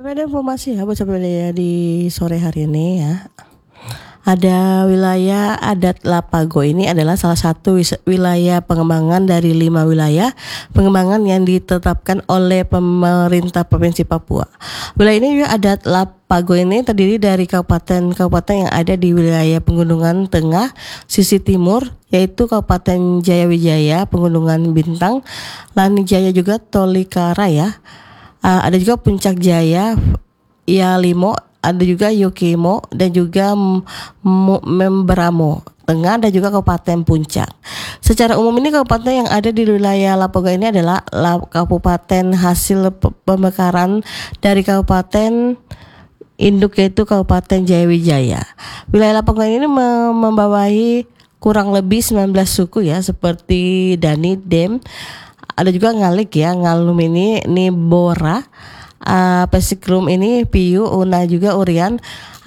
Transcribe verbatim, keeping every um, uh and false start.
Ada informasi ya buat sobat ya di sore hari ini ya. Ada wilayah adat Lapago ini adalah salah satu wis- wilayah pengembangan dari lima wilayah pengembangan yang ditetapkan oleh pemerintah Provinsi Papua. Wilayah ini juga adat Lapago ini terdiri dari kabupaten-kabupaten yang ada di wilayah Pegunungan Tengah sisi timur, yaitu Kabupaten Jayawijaya, Pegunungan Bintang, Lanijaya juga Tolikara ya. Uh, ada juga Puncak Jaya, Yalimo, ada juga Yukimo dan juga M- M- Membramo Tengah dan juga Kabupaten Puncak. Secara umum ini kabupaten yang ada di wilayah Lapago ini adalah la- kabupaten hasil pe- pemekaran dari kabupaten induk yaitu Kabupaten Jayawijaya. Wilayah Lapago ini mem- membawahi kurang lebih sembilan belas suku ya, seperti Dani, Dem, ada juga Ngalik ya, Ngalum ini, Nibora, uh, Pesikrum ini, Piu, Una juga Urian.